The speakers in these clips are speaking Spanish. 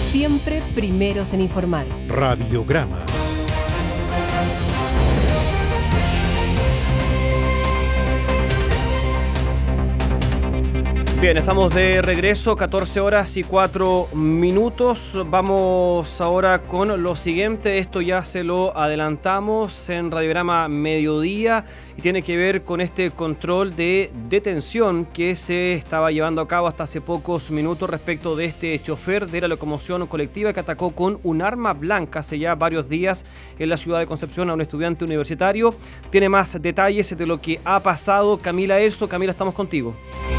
Siempre primeros en informar. Radiograma. Bien, estamos de regreso, 14:04. Vamos ahora con lo siguiente. Esto ya se lo adelantamos en Radiograma Mediodía y tiene que ver con este control de detención que se estaba llevando a cabo hasta hace pocos minutos respecto de este chofer de la locomoción colectiva que atacó con un arma blanca hace ya varios días en la ciudad de Concepción a un estudiante universitario. Tiene más detalles de lo que ha pasado Camila Erso. Camila, estamos contigo.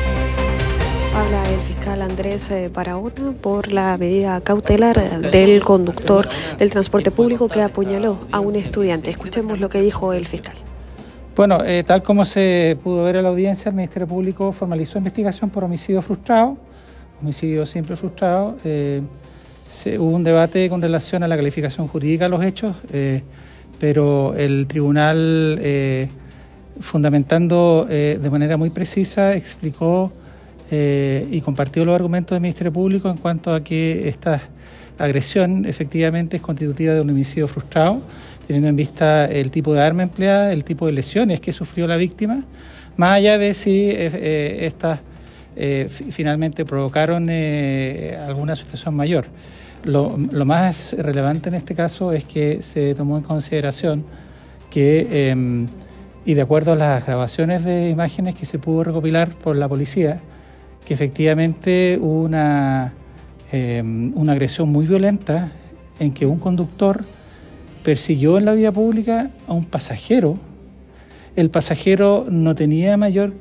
Habla el fiscal Andrés Barahona por la medida cautelar del conductor del transporte público que apuñaló a un estudiante. Escuchemos lo que dijo el fiscal. Bueno, tal como se pudo ver en la audiencia, el Ministerio Público formalizó investigación por homicidio frustrado, homicidio simple frustrado. Hubo un debate con relación a la calificación jurídica de los hechos, pero el tribunal, fundamentando de manera muy precisa, explicó y compartió los argumentos del Ministerio Público en cuanto a que esta agresión efectivamente es constitutiva de un homicidio frustrado, teniendo en vista el tipo de arma empleada, el tipo de lesiones que sufrió la víctima, más allá de si estas finalmente provocaron alguna situación mayor. Lo más relevante en este caso es que se tomó en consideración que, y de acuerdo a las grabaciones de imágenes que se pudo recopilar por la policía, que efectivamente hubo una agresión muy violenta en que un conductor persiguió en la vía pública a un pasajero. El pasajero no tenía mayor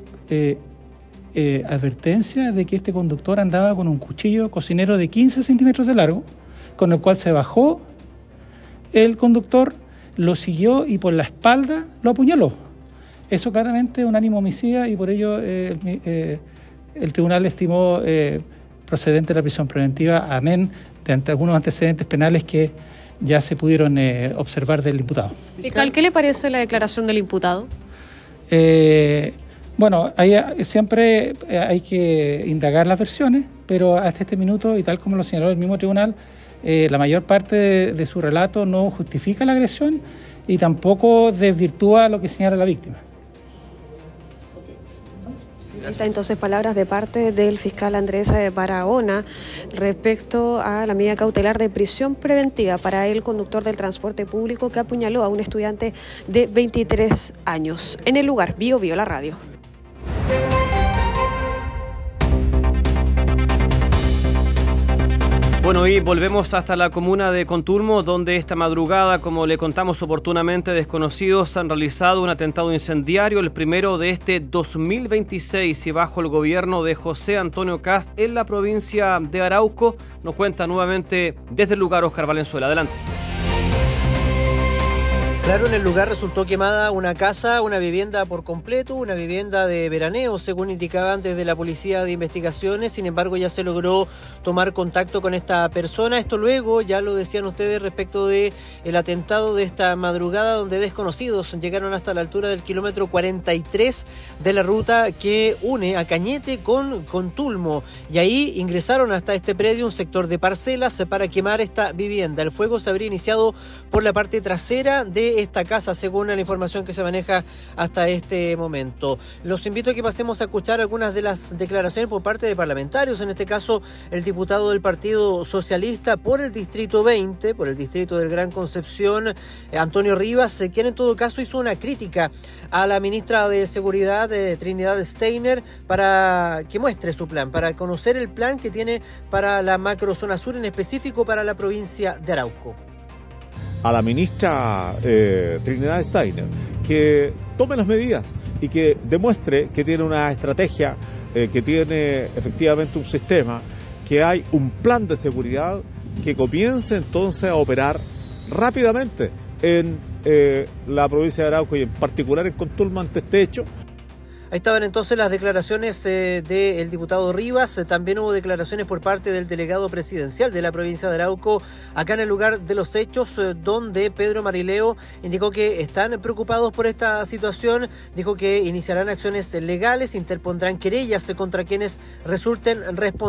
advertencia de que este conductor andaba con un cuchillo cocinero de 15 centímetros de largo, con el cual se bajó el conductor, lo siguió y por la espalda lo apuñaló. Eso claramente es un ánimo homicida y por ello el tribunal estimó procedente la prisión preventiva, amén de algunos antecedentes penales que ya se pudieron observar del imputado. Fiscal, ¿qué le parece la declaración del imputado? Bueno, siempre hay que indagar las versiones, pero hasta este minuto, y tal como lo señaló el mismo tribunal, la mayor parte de su relato no justifica la agresión y tampoco desvirtúa lo que señala la víctima. Está entonces palabras de parte del fiscal Andrés Barahona respecto a la medida cautelar de prisión preventiva para el conductor del transporte público que apuñaló a un estudiante de 23 años. En el lugar, Bio la radio. Bueno, y volvemos hasta la comuna de Contulmo, donde esta madrugada, como le contamos oportunamente, desconocidos han realizado un atentado incendiario, el primero de este 2026 y bajo el gobierno de José Antonio Kast en la provincia de Arauco. Nos cuenta nuevamente desde el lugar Oscar Valenzuela. Adelante. Claro, en el lugar resultó quemada una casa, una vivienda por completo, una vivienda de veraneo, según indicaban desde la Policía de Investigaciones. Sin embargo, ya se logró tomar contacto con esta persona. Esto luego, ya lo decían ustedes, respecto de el atentado de esta madrugada, donde desconocidos llegaron hasta la altura del kilómetro 43 de la ruta que une a Cañete con Contulmo. Y ahí ingresaron hasta este predio, un sector de parcelas, para quemar esta vivienda. El fuego se habría iniciado por la parte trasera de esta casa, según la información que se maneja hasta este momento. Los invito a que pasemos a escuchar algunas de las declaraciones por parte de parlamentarios, en este caso el diputado del Partido Socialista por el Distrito 20, por el Distrito del Gran Concepción, Antonio Rivas, quien en todo caso hizo una crítica a la ministra de Seguridad, Trinidad Steiner, para que muestre su plan, para conocer el plan que tiene para la macrozona sur, en específico para la provincia de Arauco. A la ministra Trinidad Steiner que tome las medidas y que demuestre que tiene una estrategia, que tiene efectivamente un sistema, que hay un plan de seguridad que comience entonces a operar rápidamente en la provincia de Arauco y en particular en Contulmo ante este hecho. Ahí estaban entonces las declaraciones del diputado Rivas. También hubo declaraciones por parte del delegado presidencial de la provincia de Arauco, acá en el lugar de los hechos, donde Pedro Marileo indicó que están preocupados por esta situación. Dijo que iniciarán acciones legales, interpondrán querellas contra quienes resulten responsables